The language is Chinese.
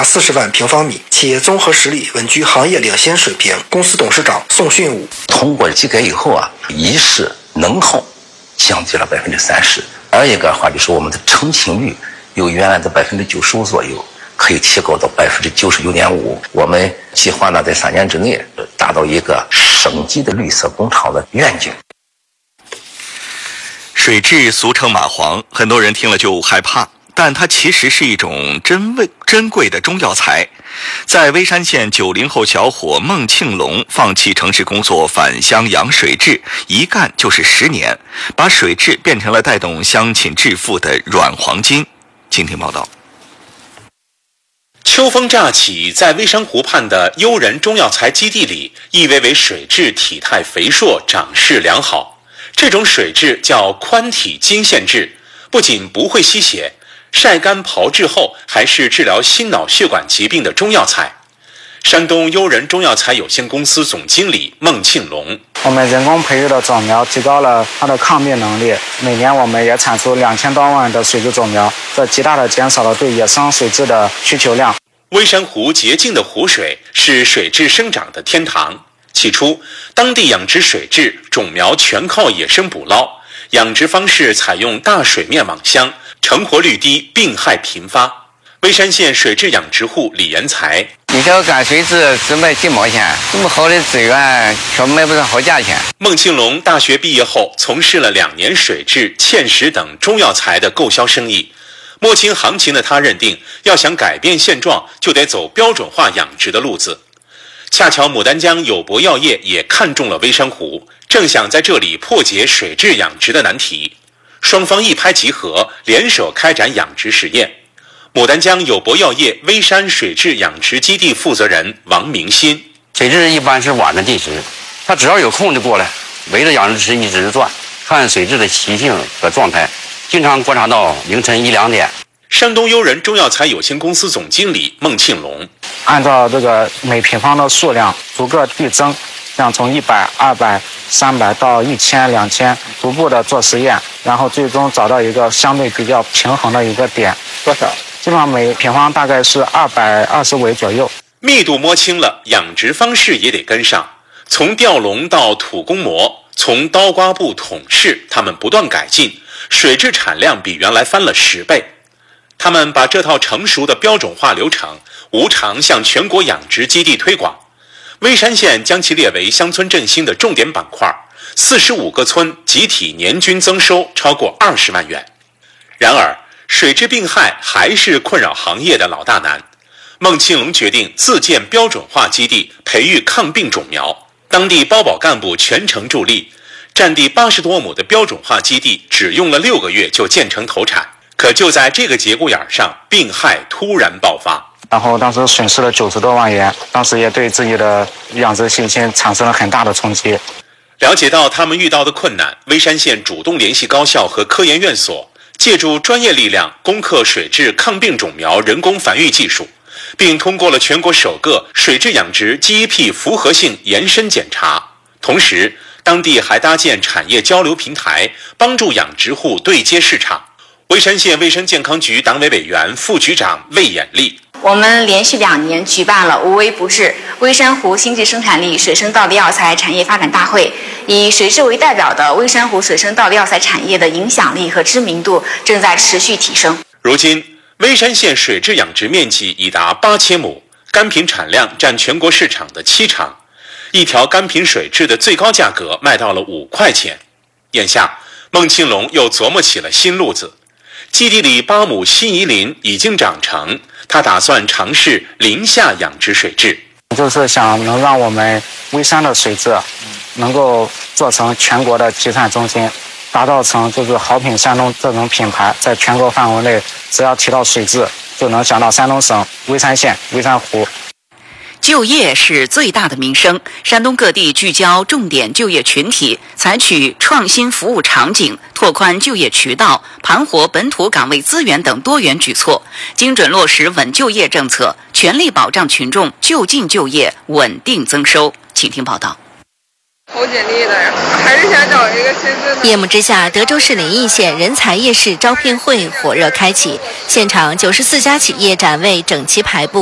达40万平方米，企业综合实力稳居行业领先水平。公司董事长宋训武： 通过机改以后一是能耗降低了30%，二一个的话就是我们的成品率由原来的95%左右，可以提高到99.5%。我们计划呢，在3年之内达到一个省级的绿色工厂的愿景。 水蛭俗称蚂蟥，很多人听了就害怕，但它其实是一种珍贵的中药材。在微山县90后小伙孟庆龙放弃城市工作，返乡养水蛭，一干就是10年，把水蛭变成了带动乡亲致富的软黄金。请听报道。 秋风乍起，在微山湖畔的悠人中药材基地里，一尾尾水蛭体态肥硕，长势良好。这种水蛭叫宽体金线蛭，不仅不会吸血，晒干炮制后还是治疗心脑血管疾病的中药材。山东悠人中药材有限公司总经理孟庆龙： 我们人工培育的种苗提高了它的抗病能力，每年我们也产出2000多万的水蛭种苗，这极大的减少了对野生水蛭的需求量。 微山湖洁净的湖水是水蛭生长的天堂。起初，当地养殖水蛭种苗全靠野生捕捞，养殖方式采用大水面网箱，成活率低，病害频发。微山县水蛭养殖户李延才： 一条干水蛭只卖几毛钱，这么好的资源却卖不上好价钱。 孟庆龙大学毕业后，从事了2年水蛭、芡实等中药材的购销生意。摸清行情的他认定，要想改变现状，就得走标准化养殖的路子。恰巧牡丹江友博药业也看中了微山湖，正想在这里破解水蛭养殖的难题。双方一拍即合，联手开展养殖实验。牡丹江友博药业微山水蛭养殖基地负责人王明新： 水蛭一般是晚上进食，它只要有空就过来，围着养殖池一直转，看水蛭的习性和状态，经常观察到凌晨1、2点。 山东悠人中药材有限公司总经理孟庆龙： 按照这个每平方的数量逐个递增，像从100、200、300到1000、2000，逐步的做实验，然后最终找到一个相对比较平衡的一个点。多少？基本上每平方大概是220尾左右。 密度摸清了，养殖方式也得跟上。从吊笼到土工模，从刀刮布桶式，他们不断改进，水蛭产量比原来翻了10倍。他们把这套成熟的标准化流程无偿向全国养殖基地推广。微山县将其列为乡村振兴的重点板块，45个村集体年均增收超过20万元。然而，水蛭病害还是困扰行业的老大难。孟庆龙决定自建标准化基地，培育抗病种苗。当地包保干部全程助力，占地80多亩的标准化基地只用了6个月就建成投产。可就在这个节骨眼上，病害突然爆发， 然后当时损失了90多万元，当时也对自己的养殖信心产生了很大的冲击。 了解到他们遇到的困难，微山县主动联系高校和科研院所，借助专业力量攻克水蛭抗病种苗人工繁育技术，并通过了全国首个水蛭养殖 GEP 符合性延伸检查。同时，当地还搭建产业交流平台，帮助养殖户对接市场。微山县卫生健康局党委委员、副局长魏衍丽： 我们连续2年举办了无微不至微山湖新质生产力水生稻粒药材产业发展大会，以水蛭为代表的微山湖水生稻粒药材产业的影响力和知名度正在持续提升。 如今，微山县水蛭养殖面积已达8000亩，干品产量占全国市场的7成，一条干品水蛭的最高价格卖到了5块钱。眼下，孟庆龙又琢磨起了新路子。基地里8亩新移林已经长成，他打算尝试林下养殖水蛭， 就是想能让我们微山的水蛭能够做成全国的集散中心，打造成就是好品山东这种品牌，在全国范围内，只要提到水蛭，就能想到山东省微山县微山湖。 就业是最大的民生，山东各地聚焦重点就业群体，采取创新服务场景、拓宽就业渠道、盘活本土岗位资源等多元举措，精准落实稳就业政策，全力保障群众就近就业、稳定增收。请听报道。 投简历的呀，还是想找一个薪资的。 夜幕之下，德州市临沂县人才夜市招聘会火热开启，现场94家企业展位整齐排布。